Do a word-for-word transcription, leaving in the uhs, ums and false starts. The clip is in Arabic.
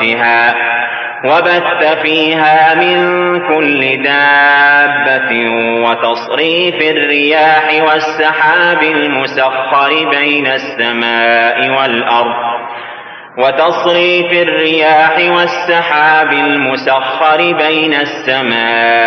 فوقها وبث فيها من كل دابة وتصريف الرياح والسحاب المسخر بين السماء والأرض وتصريف الرياح والسحاب المسخر بين السماء